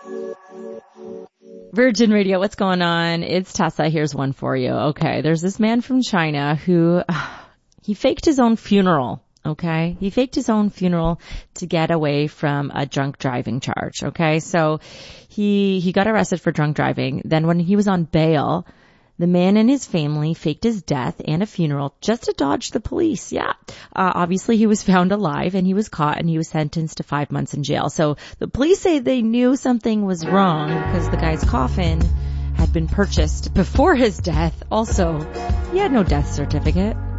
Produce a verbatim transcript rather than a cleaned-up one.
Virgin Radio, what's going on? It's Tessa. Here's one for you. Okay, there's this man from China who, uh, he faked his own funeral. Okay, he faked his own funeral to get away from a drunk driving charge. Okay, so he, he got arrested for drunk driving. Then when he was on bail, the man and his family faked his death and a funeral just to dodge the police. Yeah. Uh, obviously he was found alive and he was caught and he was sentenced to five months in jail. So the police say they knew something was wrong because the guy's coffin had been purchased before his death. Also, he had no death certificate.